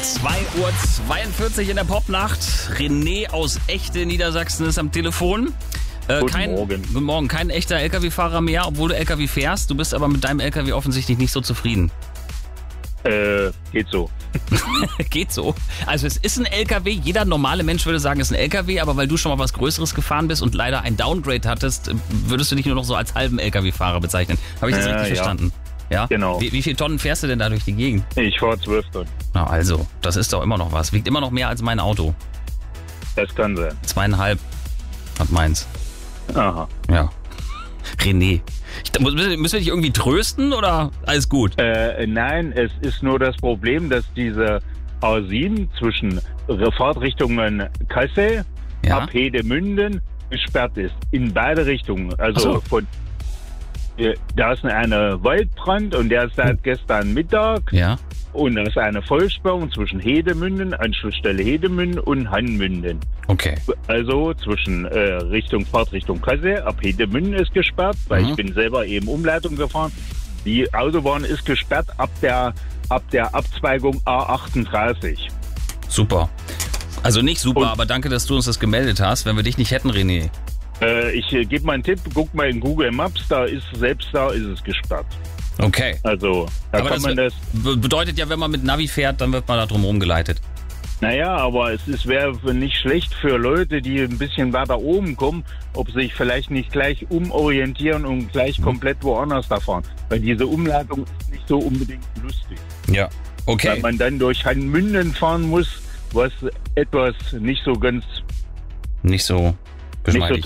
2:42 Uhr in der Popnacht. René aus Echte, Niedersachsen ist am Telefon. Guten Morgen. Guten Morgen. Kein echter LKW-Fahrer mehr, obwohl du LKW fährst. Du bist aber mit deinem LKW offensichtlich nicht so zufrieden. Geht so. Geht so. Also es ist ein LKW. Jeder normale Mensch würde sagen, es ist ein LKW. Aber weil du schon mal was Größeres gefahren bist und leider ein Downgrade hattest, würdest du dich nur noch so als halben LKW-Fahrer bezeichnen. Habe ich das richtig verstanden? Ja. Genau. Wie viele Tonnen fährst du denn da durch die Gegend? Ich fahre 12 Tonnen. Na also, das ist doch immer noch was. Wiegt immer noch mehr als mein Auto. Das kann sein. 2,5 hat meins. Aha. Ja. René. Müssen wir dich irgendwie trösten oder alles gut? Nein, es ist nur das Problem, dass diese A7 zwischen Fahrtrichtungen Kassel ab Hedemünden gesperrt ist. In beide Richtungen. Also von da ist eine Waldbrand und der ist seit gestern Mittag. Ja. Und da ist eine Vollsperrung zwischen Hedemünden, Anschlussstelle Hedemünden und Hannmünden. Okay. Also zwischen Fahrtrichtung Kassel, ab Hedemünden ist gesperrt, weil ich bin selber eben Umleitung gefahren. Die Autobahn ist gesperrt ab der Abzweigung A38. Super. Also nicht super, aber danke, dass du uns das gemeldet hast. Wenn wir dich nicht hätten, René. Ich gebe mal einen Tipp, guck mal in Google Maps, da ist es gesperrt. Okay. Also, da aber kann man das. Bedeutet ja, wenn man mit Navi fährt, dann wird man da drum rumgeleitet. Naja, aber wäre nicht schlecht für Leute, die ein bisschen weiter oben kommen, ob sie sich vielleicht nicht gleich umorientieren und gleich komplett woanders da fahren. Weil diese Umleitung ist nicht so unbedingt lustig. Ja, okay. Weil man dann durch Hannmünden fahren muss, was etwas nicht so geschmeidig.